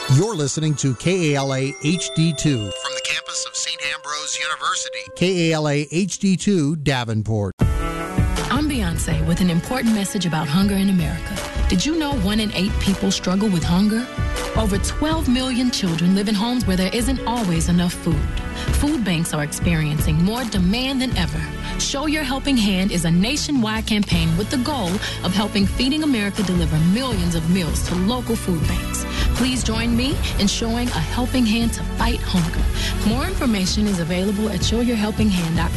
You're listening to KALA HD2 from the campus of St. Ambrose University. KALA HD2 Davenport. I'm Beyonce with an important message about hunger in America. Did you know 1 in 8 people struggle with hunger? Over 12 million children live in homes where there isn't always enough food. Food banks are experiencing more demand than ever. Show Your Helping Hand is a nationwide campaign with the goal of helping Feeding America deliver millions of meals to local food banks. Please join me in showing a helping hand to fight hunger. More information is available at showyourhelpinghand.com.